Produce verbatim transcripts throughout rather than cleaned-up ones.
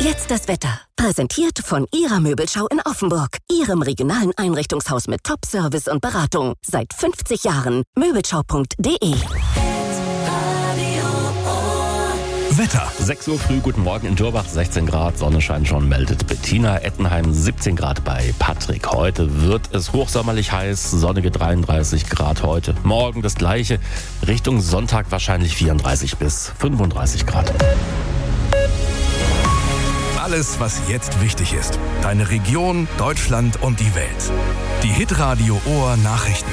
Jetzt das Wetter. Präsentiert von Ihrer Möbelschau in Offenburg. Ihrem regionalen Einrichtungshaus mit Top-Service und Beratung. Seit fünfzig Jahren. Möbelschau punkt de. Wetter. sechs Uhr früh, guten Morgen in Durbach, sechzehn Grad, Sonne scheint schon, meldet Bettina. Ettenheim siebzehn Grad bei Patrick. Heute wird es hochsommerlich heiß, sonnige dreiunddreißig Grad heute. Morgen das gleiche, Richtung Sonntag wahrscheinlich vierunddreißig bis fünfunddreißig Grad. Alles, was jetzt wichtig ist. Deine Region, Deutschland und die Welt. Die Hitradio Ohr Nachrichten.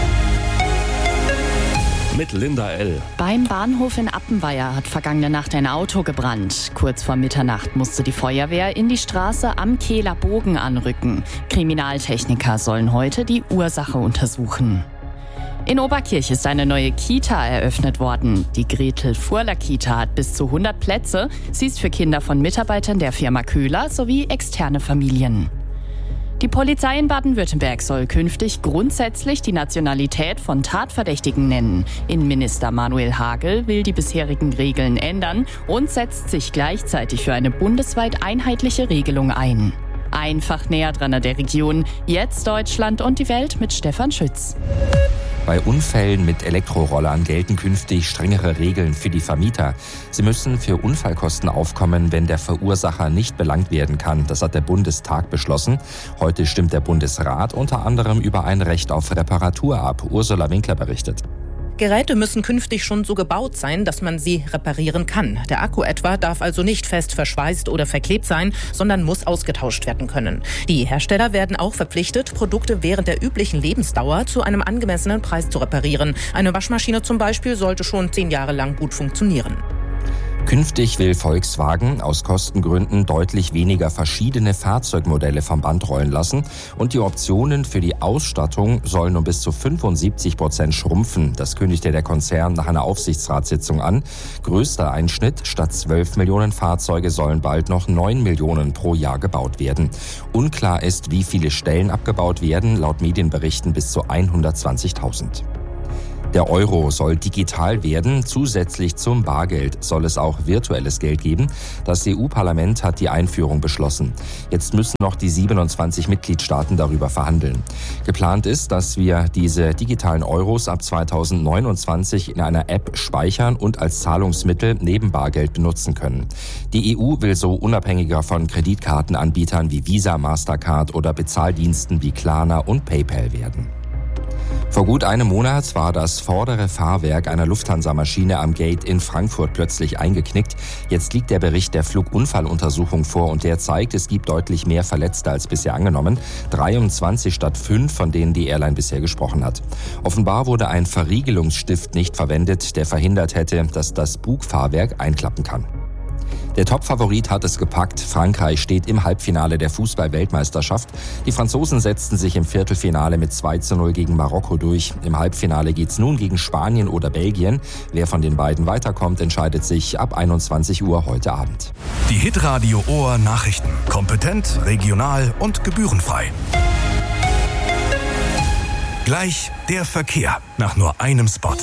Mit Linda L. Beim Bahnhof in Appenweier hat vergangene Nacht ein Auto gebrannt. Kurz vor Mitternacht musste die Feuerwehr in die Straße am Kehler Bogen anrücken. Kriminaltechniker sollen heute die Ursache untersuchen. In Oberkirch ist eine neue Kita eröffnet worden. Die Gretel-Furler-Kita hat bis zu hundert Plätze. Sie ist für Kinder von Mitarbeitern der Firma Köhler sowie externe Familien. Die Polizei in Baden-Württemberg soll künftig grundsätzlich die Nationalität von Tatverdächtigen nennen. Innenminister Manuel Hagel will die bisherigen Regeln ändern und setzt sich gleichzeitig für eine bundesweit einheitliche Regelung ein. Einfach näher dran an der Region. Jetzt Deutschland und die Welt mit Stefan Schütz. Bei Unfällen mit Elektrorollern gelten künftig strengere Regeln für die Vermieter. Sie müssen für Unfallkosten aufkommen, wenn der Verursacher nicht belangt werden kann. Das hat der Bundestag beschlossen. Heute stimmt der Bundesrat unter anderem über ein Recht auf Reparatur ab. Ursula Winkler berichtet. Geräte müssen künftig schon so gebaut sein, dass man sie reparieren kann. Der Akku etwa darf also nicht fest verschweißt oder verklebt sein, sondern muss ausgetauscht werden können. Die Hersteller werden auch verpflichtet, Produkte während der üblichen Lebensdauer zu einem angemessenen Preis zu reparieren. Eine Waschmaschine zum Beispiel sollte schon zehn Jahre lang gut funktionieren. Künftig will Volkswagen aus Kostengründen deutlich weniger verschiedene Fahrzeugmodelle vom Band rollen lassen und die Optionen für die Ausstattung sollen um bis zu fünfundsiebzig Prozent schrumpfen. Das kündigte der Konzern nach einer Aufsichtsratssitzung an. Größter Einschnitt: statt zwölf Millionen Fahrzeuge sollen bald noch neun Millionen pro Jahr gebaut werden. Unklar ist, wie viele Stellen abgebaut werden, laut Medienberichten bis zu hundertzwanzigtausend. Der Euro soll digital werden. Zusätzlich zum Bargeld soll es auch virtuelles Geld geben. Das E U-Parlament hat die Einführung beschlossen. Jetzt müssen noch die siebenundzwanzig Mitgliedstaaten darüber verhandeln. Geplant ist, dass wir diese digitalen Euros ab zweitausendneunundzwanzig in einer App speichern und als Zahlungsmittel neben Bargeld benutzen können. Die E U will so unabhängiger von Kreditkartenanbietern wie Visa, Mastercard oder Bezahldiensten wie Klarna und PayPal werden. Vor gut einem Monat war das vordere Fahrwerk einer Lufthansa-Maschine am Gate in Frankfurt plötzlich eingeknickt. Jetzt liegt der Bericht der Flugunfalluntersuchung vor und der zeigt, es gibt deutlich mehr Verletzte als bisher angenommen. dreiundzwanzig statt fünf, von denen die Airline bisher gesprochen hat. Offenbar wurde ein Verriegelungsstift nicht verwendet, der verhindert hätte, dass das Bugfahrwerk einklappen kann. Der Top-Favorit hat es gepackt. Frankreich steht im Halbfinale der Fußball-Weltmeisterschaft. Die Franzosen setzten sich im Viertelfinale mit zwei zu null gegen Marokko durch. Im Halbfinale geht's nun gegen Spanien oder Belgien. Wer von den beiden weiterkommt, entscheidet sich ab einundzwanzig Uhr heute Abend. Die Hitradio Ohr Nachrichten. Kompetent, regional und gebührenfrei. Gleich der Verkehr nach nur einem Spot.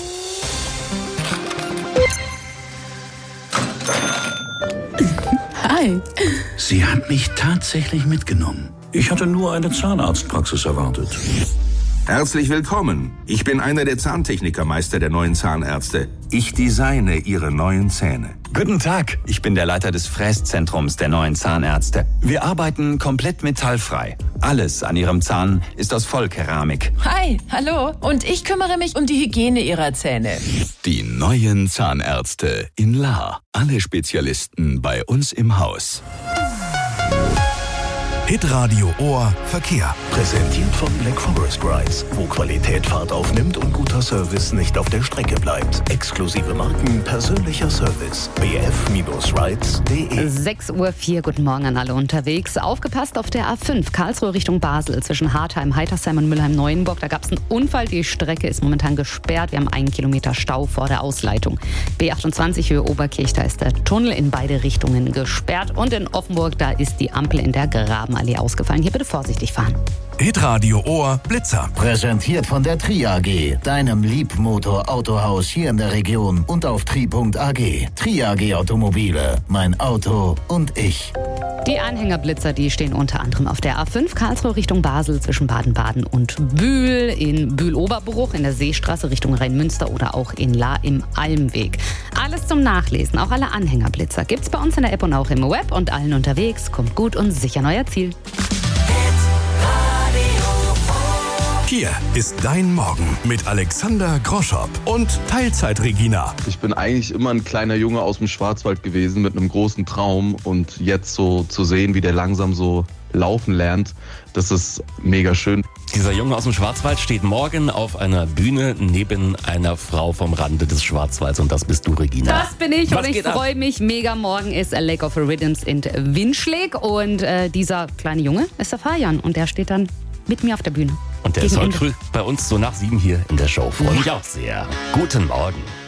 Hi. Sie hat mich tatsächlich mitgenommen. Ich hatte nur eine Zahnarztpraxis erwartet. Herzlich willkommen. Ich bin einer der Zahntechnikermeister der neuen Zahnärzte. Ich designe Ihre neuen Zähne. Guten Tag, ich bin der Leiter des Fräszentrums der neuen Zahnärzte. Wir arbeiten komplett metallfrei. Alles an Ihrem Zahn ist aus Vollkeramik. Hi, hallo. Und ich kümmere mich um die Hygiene Ihrer Zähne. Die neuen Zahnärzte in Lahr. Alle Spezialisten bei uns im Haus. Hitradio Ohr Verkehr. Präsentiert von Black Forest Rides, wo Qualität Fahrt aufnimmt und guter Service nicht auf der Strecke bleibt. Exklusive Marken, persönlicher Service. b f rides punkt de. sechs Uhr vier, guten Morgen an alle unterwegs. Aufgepasst auf der A fünf, Karlsruhe Richtung Basel, zwischen Hartheim, Heitersheim und Mülheim-Neuenburg. Da gab es einen Unfall, die Strecke ist momentan gesperrt. Wir haben einen Kilometer Stau vor der Ausleitung. B achtundzwanzig Höhe Oberkirch, da ist der Tunnel in beide Richtungen gesperrt. Und in Offenburg, da ist die Ampel in der Grabenallee ausgefallen. Hier bitte vorsichtig fahren. Hitradio Ohr Blitzer. Präsentiert von der Tri A G, deinem Liebmotor-Autohaus hier in der Region und auf tri punkt a g. Tri A G Automobile, mein Auto und ich. Die Anhängerblitzer, die stehen unter anderem auf der A fünf Karlsruhe Richtung Basel zwischen Baden-Baden und Bühl, in Bühl-Oberbruch, in der Seestraße Richtung Rhein-Münster oder auch in Lahr im Almweg. Alles zum Nachlesen, auch alle Anhängerblitzer gibt's bei uns in der App und auch im Web und allen unterwegs. Kommt gut und sicher euer Ziel. Hier ist dein Morgen mit Alexander Groschopp und Teilzeit-Regina. Ich bin eigentlich immer ein kleiner Junge aus dem Schwarzwald gewesen mit einem großen Traum und jetzt so zu sehen, wie der langsam so laufen lernt, das ist mega schön. Dieser Junge aus dem Schwarzwald steht morgen auf einer Bühne neben einer Frau vom Rande des Schwarzwalds und das bist du, Regina. Das bin ich Was und ich freue mich mega. Morgen ist A Lake of Rhythms in Winschleg und äh, dieser kleine Junge ist der Fabian und der steht dann mit mir auf der Bühne. Und der Gegen ist heute Ende. früh bei uns so nach sieben hier in der Show. Freue mich auch sehr. Guten Morgen.